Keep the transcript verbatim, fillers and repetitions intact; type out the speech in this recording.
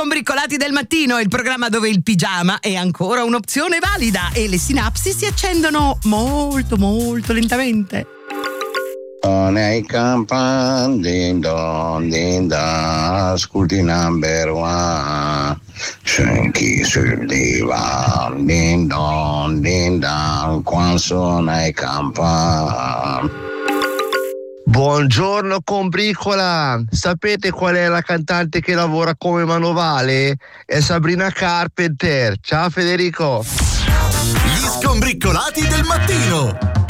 Scombriccolati del mattino, il programma dove il pigiama è ancora un'opzione valida e le sinapsi si accendono molto molto lentamente. Nei campan din don din da, ascolti number one, senti sul divan din don din da, quando sono nei campan. Buongiorno combricola, sapete qual è la cantante che lavora come manovale? È Sabrina Carpenter. Ciao Federico. Gli scombriccolati del mattino.